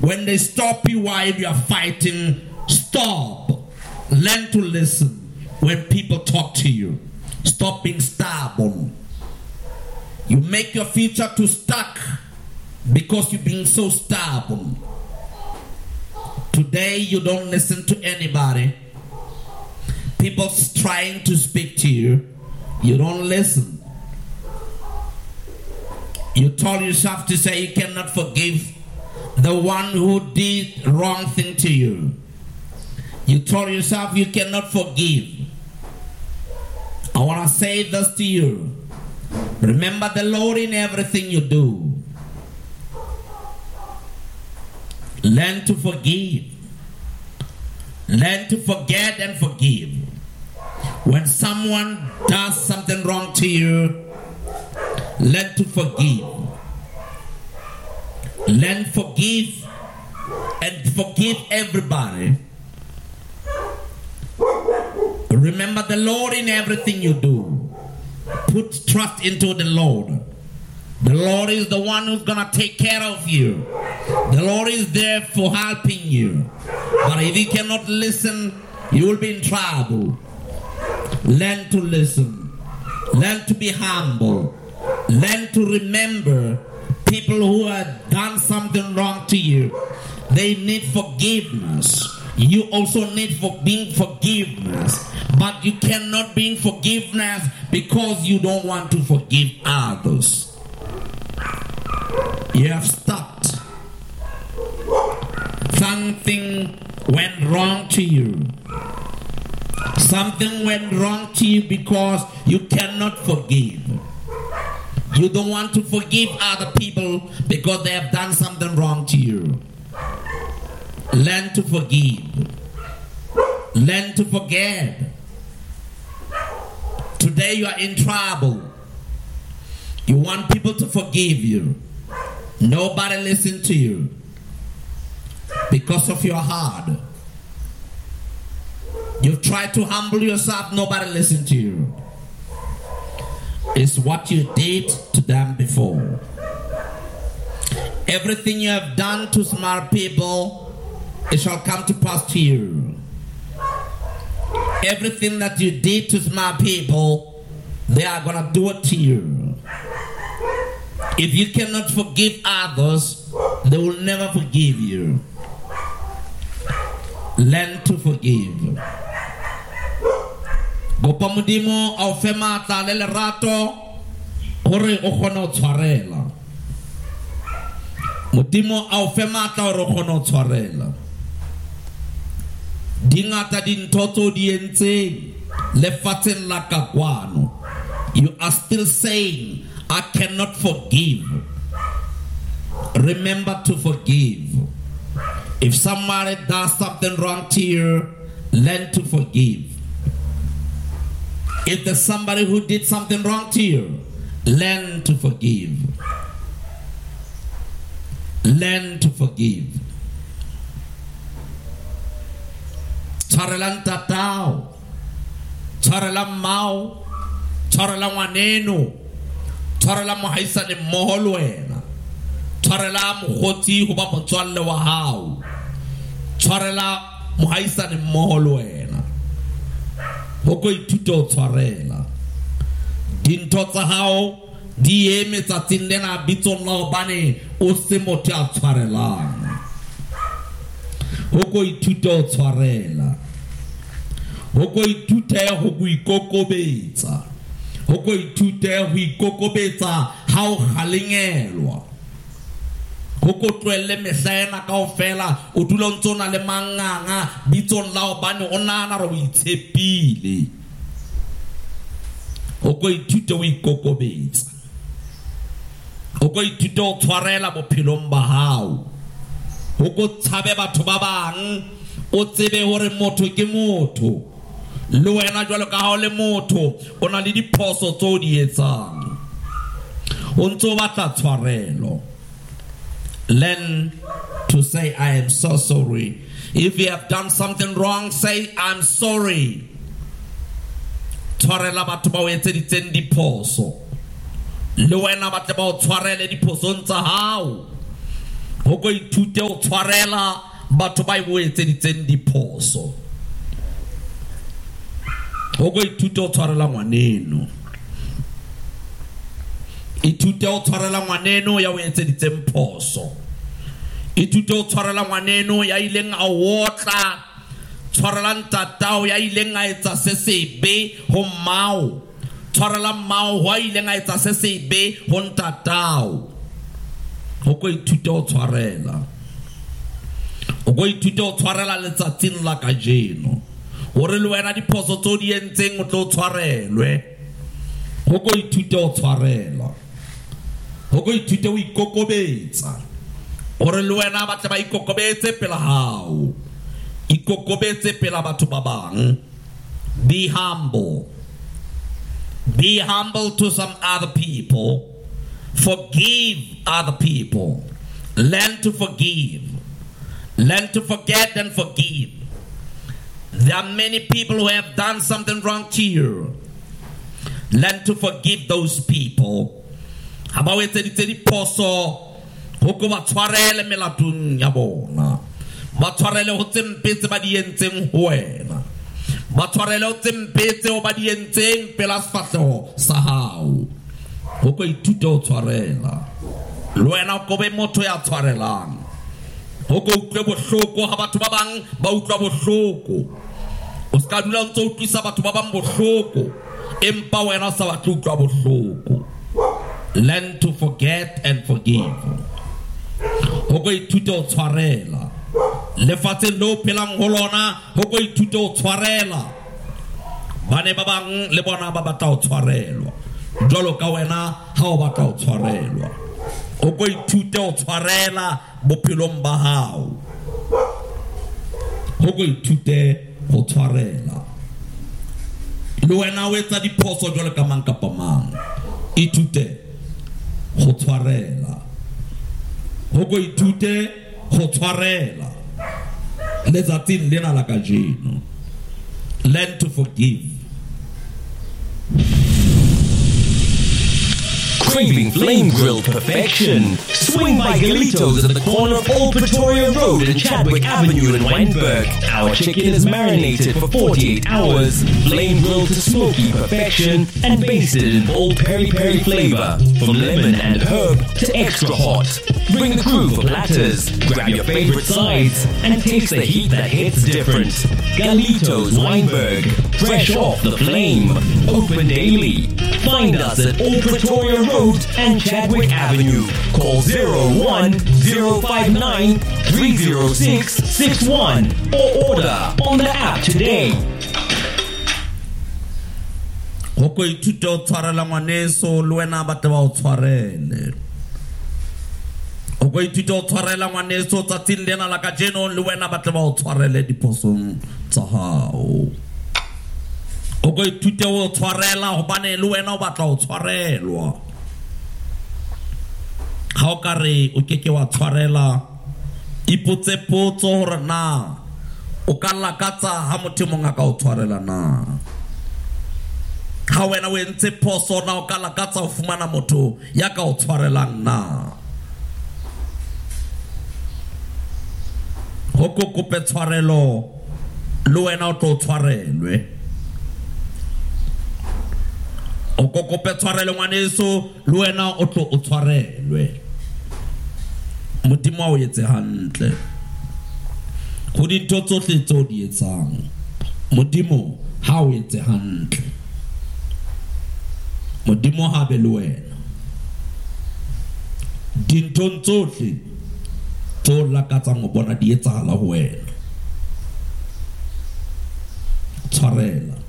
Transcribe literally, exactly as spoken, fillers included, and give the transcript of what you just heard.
When they stop you while you are fighting, stop. Learn to listen when people talk to you. Stop being stubborn. You make your future too stuck because you're being so stubborn. Today you don't listen to anybody. People trying to speak to you, you don't listen. You told yourself to say you cannot forgive the one who did wrong thing to you. You told yourself you cannot forgive. I want to say this to you. Remember the Lord in everything you do. Learn to forgive. Learn to forget and forgive. When someone does something wrong to you, learn to forgive. Learn to forgive and forgive everybody. Remember the Lord in everything you do. Put trust into the Lord. The Lord is the one who's going to take care of you. The Lord is there for helping you. But if you cannot listen, you will be in trouble. Learn to listen. Learn to be humble. Learn to remember people who have done something wrong to you. They need forgiveness. You also need for being forgiveness. But you cannot be in forgiveness because you don't want to forgive others. You have stopped. Something went wrong to you. Something went wrong to you because you cannot forgive. You don't want to forgive other people because they have done something wrong to you. Learn to forgive. Learn to forget. Today you are in trouble. You want people to forgive you. Nobody listens to you because of your heart. You've tried to humble yourself. Nobody listens to you. It's what you did to them before. Everything you have done to smart people, it shall come to pass to you. Everything that you did to smart people, they are going to do it to you. If you cannot forgive others, they will never forgive you. Learn to forgive. Gopa modimo au fema ta le rato hore o kgona o tshwarela. Modimo au fema ta hore o kgona o tshwarela. Dingata dintho tso di entseng lefatsheng la ka kwano. You are still saying, I cannot forgive. Remember to forgive. If somebody does something wrong to you, learn to forgive. If there's somebody who did something wrong to you, learn to forgive. Learn to forgive. Tshwarela ntatao, tshwarela mmao, tshwarela ngwaneno, tshwarela mohaisane mmoho le wena, tshwarela mokgotsi ho ba motswalle wa hao, tshwarela mohaisane mmoho le wena. Hoko ithuta o tshwarela. Dintho tsa hao di eme tsatsing lena bitsong la hobane o se motho a tshwarelang. Hoko ithuta o tshwarela. Hoko ithuta ho ikokobetsa. Hoko ithuta ho ikokobetsa ha o kgalengelwa. Hoko tlohelle mehlaena kaofela o dula o ntse o na le manganga bitsong la hobane o nahana re o itshepile. Hoko ithuta ho ikokobetsa. Hoko ithuta o tshwarela bophelong ba hao. Hoko tshabe batho ba bang, o tsebe hore motho ke motho. Le wena jwalo ka ha o le motho, o na le diphoso tse o di etsang. O ntse o batla tshwarelo. Learn to say, I am so sorry. If you have done something wrong, say, I'm sorry. Tshwarela batho ba o etseditseng diphoso. Le wena batle ba o tshwarele diphosong tsa hao. Ho go ithute o tshwarela batho ba bo etseditseng diphoso. Ho go ithute o tshwarela ngwaneno. Ithute o tshwarela ngwaneno ya o etseditseng phoso. Ithute o tshwarela ngwaneno ya ileng a wotla. Tshwarela ntatao ya ileng a etsa se sebe ho mmao. Tshwarela mmao wa ileng a etsa se sebe ho ntatao. Ho go ithute o tshwarela. O go ithute o tshwarela letsatsing la kajeno. Hore le wena diphoso tso di entseng o tlo tshwarelwe. Ho go ithute o tshwarela. Ho go ithute o ikokobetsa. Hore le wena ba tle ba ikokobetse pela hao. Ikokobetse pela batho ba bang. Be humble. Be humble to some other people. Forgive other people. Learn to forgive. Learn to forget and forgive. There are many people who have done something wrong to you. Learn to forgive those people. Haba o etseditse diphoso ho go ba tshwarele melatong ya bona. Ba tshwarele ho tsempetse ba di entseng ho wena. Ba tshwarele ho tsempetse ho ba di entseng pela sefahlego sa hao. Ho go ithute ho tshwarela. Le wena o be motho ya tshwarelang. Ho go utlwe bohloko ha batho ba bang ba utlwa bohloko. O ska dula ntse o utlwisa batho ba bang bohloko empa wena o sa batle utlwa bohloko. Learn to forget and forgive. Ho go ithute ho tshwarela. Lefatsheng lo phelang ho lona ho go ithute ho tshwarela. Bane ba bang le bona ba batla ho tshwarelwa. Jwalo ka wena ha o batla ho tshwarelwa. O go ithute ho tshwarela bophelong ba hao. Ho go ithute ho tshwarela. Le wena o etsa diphoso jwalo ka mang kapa mang. Ithute ho tshwarela. Ho go ithute ho tshwarela. Letsatsing lena la kajeno. Learn to forgive. Craving flame grilled perfection? Swing by Galitos at the corner of Old Pretoria Road and Chadwick Avenue in Wynberg. Our chicken is marinated for forty-eight hours, flame grilled to smoky perfection, and basted in bold peri-peri flavor, from lemon and herb to extra hot. Bring the crew for platters, grab your favorite sides, and taste the heat that hits different. Galitos Wynberg, fresh off the flame, open daily. Find us at Old Pretoria Road and Chadwick Avenue. Call zero one zero five nine three zero six six one or order on the app today. Hoko ithute o tshwarela ngwaneso le wena ba tla ba o tshwarele. Hoko ithute o tshwarela ngwaneso tsatsing lena la kajeno le wena ba tla ba o tshwarele diphosong tsa hao. O go ithute o tshwarela hobane le wena o batla o tshwarelwa. Ha o ka re o keke wa tshwarela, ipotse potso hore na o ka lakatsa ha motho mong a ka o tshwarela na. Ha wena o entse phoso na o ka lakatsa ho fumana motho ya ka o tshwarelang na. Ho go kope tshwarelo le wena o tlo tshwarelwe. O go kope tshwarelo ngwaneso le wena o tlo o tshwarelwe. Modimo o etse hantle. Ho dintho tsohle tseo di etsang, Modimo ha o etse hantle. Modimo ha be le wena. Dintho tsohle tseo lakatsang ho bona di etsahala ho wena. Tshwarela.